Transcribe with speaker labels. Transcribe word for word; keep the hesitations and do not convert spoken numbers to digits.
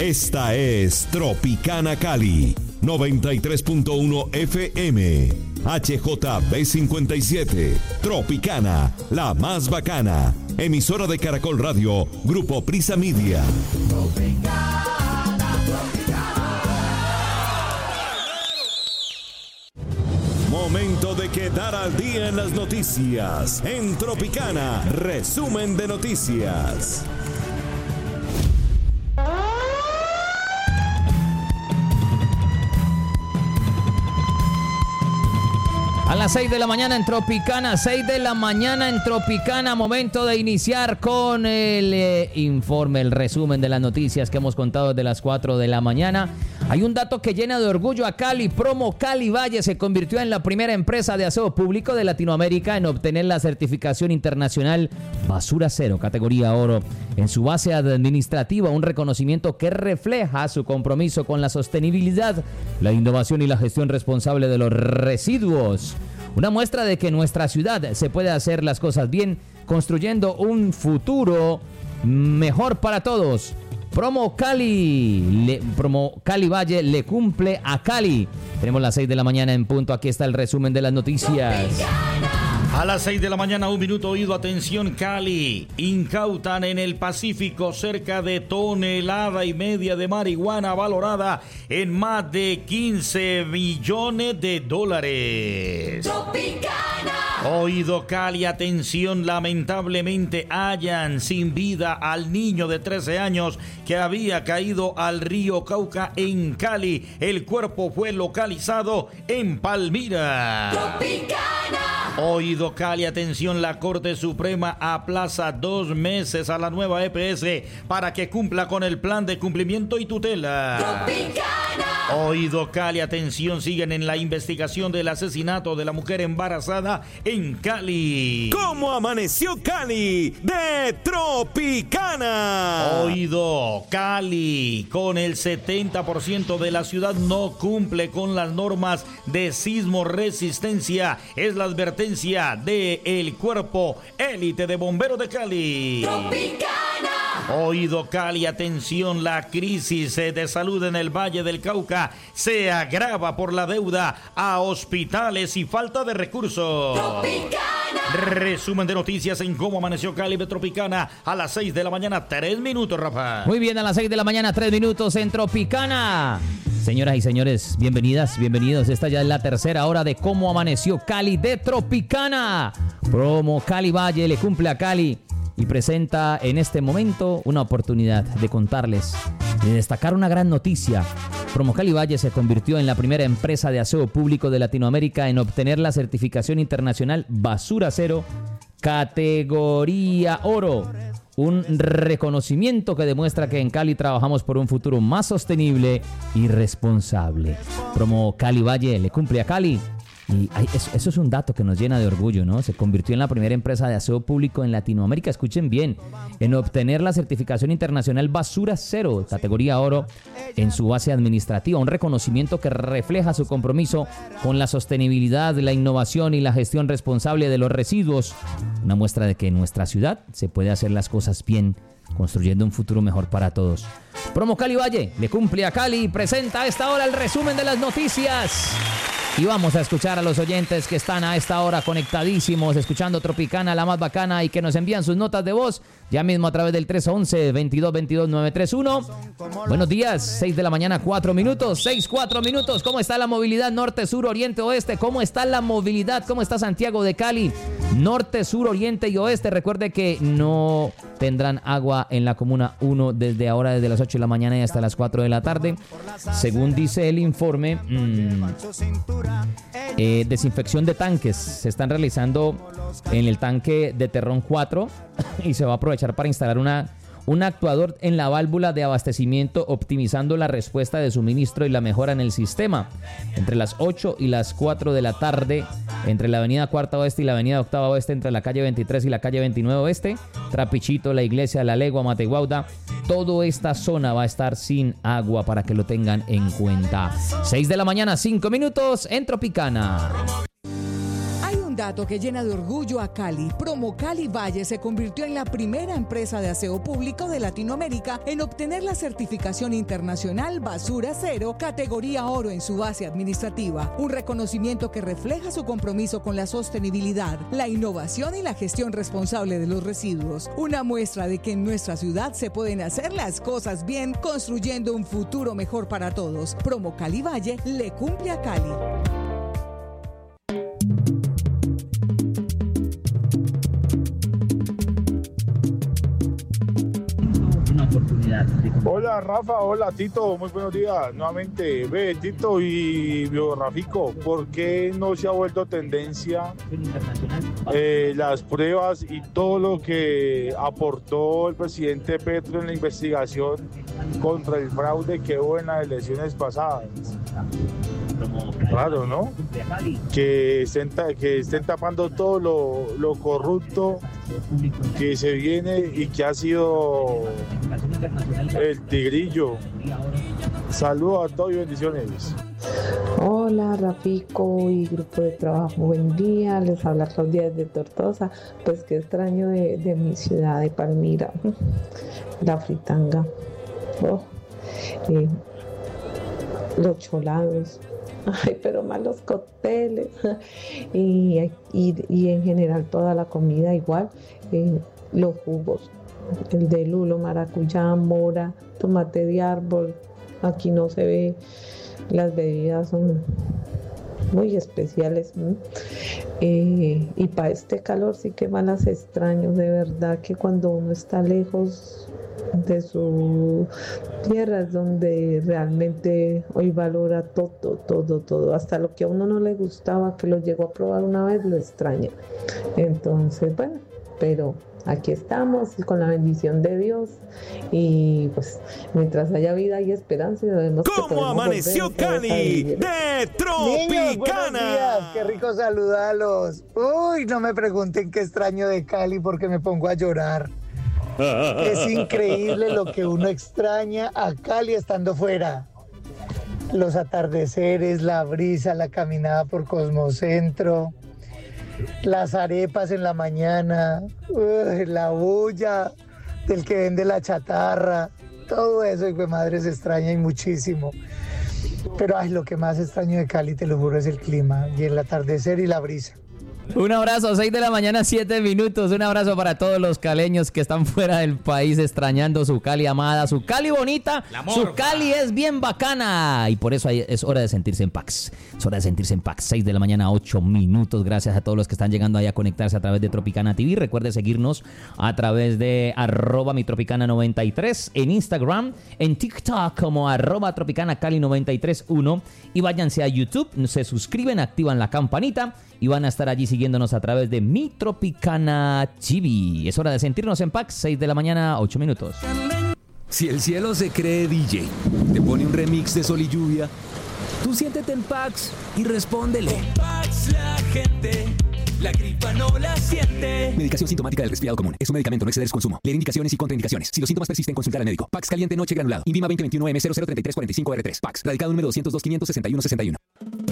Speaker 1: Esta es Tropicana Cali, noventa y tres punto uno F M, H J B cincuenta y siete, Tropicana, la más bacana, emisora de Caracol Radio, Grupo Prisa Media. Tropicana, Tropicana. Momento de quedar al día en las noticias, en Tropicana, resumen de noticias.
Speaker 2: A las seis de la mañana en Tropicana, seis de la mañana en Tropicana, momento de iniciar con el eh, informe, el resumen de las noticias que hemos contado desde las cuatro de la mañana. Hay un dato que llena de orgullo a Cali. Promo Cali Valle se convirtió en la primera empresa de aseo público de Latinoamérica en obtener la certificación internacional Basura Cero, categoría oro, en su base administrativa, un reconocimiento que refleja su compromiso con la sostenibilidad, la innovación y la gestión responsable de los residuos. Una muestra de que en nuestra ciudad se puede hacer las cosas bien, construyendo un futuro mejor para todos. Promo Cali, le, Promo Cali Valle le cumple a Cali. Tenemos las seis de la mañana en punto. Aquí está el resumen de las noticias.
Speaker 3: A las seis de la mañana, un minuto, oído, atención, Cali. Incautan en el Pacífico cerca de tonelada y media de marihuana valorada en más de quince millones de dólares. Tropicana. Oído, Cali, atención, lamentablemente hallan sin vida al niño de trece años que había caído al río Cauca en Cali. El cuerpo fue localizado en Palmira. Tropicana. Oído, Cali, atención, la Corte Suprema aplaza dos meses a la nueva E P S para que cumpla con el plan de cumplimiento y tutela. Tropicana. Oído, Cali, atención, siguen en la investigación del asesinato de la mujer embarazada en Cali.
Speaker 1: ¿Cómo amaneció Cali de Tropicana?
Speaker 3: Oído, Cali, con el setenta por ciento de la ciudad no cumple con las normas de sismo resistencia. Es la advertencia de el Cuerpo Élite de Bomberos de Cali. Tropicana. Oído, Cali, atención, la crisis de salud en el Valle del Cauca se agrava por la deuda a hospitales y falta de recursos. Tropicana. Resumen de noticias en cómo amaneció Cali de Tropicana a las seis de la mañana, tres minutos, Rafa.
Speaker 2: Muy bien, a las seis de la mañana, tres minutos en Tropicana. Señoras y señores, bienvenidas, bienvenidos. Esta ya es la tercera hora de cómo amaneció Cali de Tropicana. Promo Cali Valle le cumple a Cali y presenta en este momento una oportunidad de contarles, de destacar una gran noticia. Promo Cali Valle se convirtió en la primera empresa de aseo público de Latinoamérica en obtener la certificación internacional Basura Cero, categoría oro. Un reconocimiento que demuestra que en Cali trabajamos por un futuro más sostenible y responsable. Promo Cali Valle le cumple a Cali. Y hay, eso, eso es un dato que nos llena de orgullo, ¿no? Se convirtió en la primera empresa de aseo público en Latinoamérica, escuchen bien, en obtener la certificación internacional Basura Cero, categoría oro, en su base administrativa. Un reconocimiento que refleja su compromiso con la sostenibilidad, la innovación y la gestión responsable de los residuos. Una muestra de que en nuestra ciudad se puede hacer las cosas bien, construyendo un futuro mejor para todos. Promo Cali Valle le cumple a Cali y presenta a esta hora el resumen de las noticias. Y vamos a escuchar a los oyentes que están a esta hora conectadísimos, escuchando Tropicana, la más bacana, y que nos envían sus notas de voz ya mismo a través del tres once, veintidós veintidós, nueve treinta y uno. Buenos días, seis de la mañana, cuatro minutos, seis, cuatro minutos. ¿Cómo está la movilidad norte, sur, oriente, oeste? ¿Cómo está la movilidad? ¿Cómo está Santiago de Cali? Norte, sur, oriente y oeste. Recuerde que no tendrán agua en la Comuna uno desde ahora, desde las ocho de la mañana y hasta las cuatro de la tarde. Según dice el informe, mmm, eh, desinfección de tanques se están realizando en el tanque de Terrón cuatro y se va a aprovechar para instalar una un actuador en la válvula de abastecimiento, optimizando la respuesta de suministro y la mejora en el sistema. Entre las ocho y las cuatro de la tarde, entre la avenida Cuarta Oeste y la avenida Octava Oeste, entre la calle veintitrés y la calle veintinueve Oeste, Trapichito, La Iglesia, La Legua, Mateguauda, toda esta zona va a estar sin agua para que lo tengan en cuenta. seis de la mañana, cinco minutos en Tropicana.
Speaker 4: dato que llena de orgullo a Cali. Promo Cali Valle se convirtió en la primera empresa de aseo público de Latinoamérica en obtener la certificación internacional Basura Cero, categoría oro en su base administrativa. Un reconocimiento que refleja su compromiso con la sostenibilidad, la innovación y la gestión responsable de los residuos. Una muestra de que en nuestra ciudad se pueden hacer las cosas bien, construyendo un futuro mejor para todos. Promo Cali Valle le cumple a Cali.
Speaker 5: Hola Rafa, hola Tito, muy buenos días. Nuevamente, ve Tito y Biografico, ¿por qué no se ha vuelto tendencia eh, las pruebas y todo lo que aportó el presidente Petro en la investigación contra el fraude que hubo en las elecciones pasadas? Claro, ¿no? Que estén, que estén tapando todo lo, lo corrupto que se viene y que ha sido el tigrillo. Saludos a todos y bendiciones.
Speaker 6: Hola Rafico y grupo de trabajo, buen día, les habla Claudia desde Tortosa. Pues qué extraño de, de mi ciudad de Palmira, la fritanga, oh, eh, los cholados. Ay, pero más los cócteles y, y, y en general toda la comida igual, eh, los jugos, el de lulo, maracuyá, mora, tomate de árbol, aquí no se ve, las bebidas son muy especiales, eh, y para este calor sí que más las extraño, de verdad que cuando uno está lejos de su tierra es donde realmente hoy valora todo, todo, todo, hasta lo que a uno no le gustaba, que lo llegó a probar una vez, lo extraña. Entonces, bueno, pero aquí estamos con la bendición de Dios y pues mientras haya vida y esperanza sabemos que
Speaker 1: ¿Cómo amaneció Cali de Tropicana?
Speaker 7: Niños, buenos días, qué rico saludarlos. Uy, no me pregunten qué extraño de Cali porque me pongo a llorar. Es increíble lo que uno extraña a Cali estando fuera. Los atardeceres, la brisa, la caminada por Cosmocentro, las arepas en la mañana, uy, la bulla del que vende la chatarra, todo eso, hijo de madre, se extraña y muchísimo. Pero ay, lo que más extraño de Cali, te lo juro, es el clima y el atardecer y la brisa.
Speaker 2: Un abrazo, seis de la mañana, siete minutos. Un abrazo para todos los caleños que están fuera del país extrañando su Cali amada, su Cali bonita. Su Cali es bien bacana y por eso hay, es hora de sentirse en Pax. Es hora de sentirse en Pax. seis de la mañana, ocho minutos. Gracias a todos los que están llegando ahí a conectarse a través de Tropicana T V. Recuerde seguirnos a través de arroba mi Tropicana noventa y tres en Instagram, en TikTok como arroba Tropicana Cali noventa y tres uno y váyanse a YouTube, se suscriben, activan la campanita y van a estar allí siguiéndonos a través de Mi Tropicana T V. Es hora de sentirnos en Pax, seis de la mañana, ocho minutos.
Speaker 8: Si el cielo se cree D J, te pone un remix de Sol y Lluvia, tú siéntete en Pax y respóndele.
Speaker 9: Con Pax la gente, la gripa no la siente.
Speaker 8: Medicación sintomática del resfriado común. Es un medicamento, no exceder su consumo. Leer indicaciones y contraindicaciones. Si los síntomas persisten, consultar al médico. Pax caliente noche granulado. INVIMA veinte veintiuno M cero cero tres tres cuatro cinco R tres. Pax. Radicado número doscientos dos, quinientos sesenta y uno sesenta y uno.